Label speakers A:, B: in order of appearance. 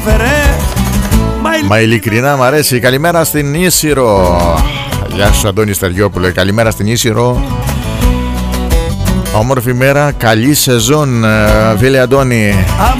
A: Μα ειλικρινά μ' αρέσει. Καλημέρα στην Ίσυρο. Γεια σου Αντώνη Στεριόπουλε. Καλημέρα στην Ίσυρο. Όμορφη μέρα, καλή σεζόν, φίλε Αντώνη.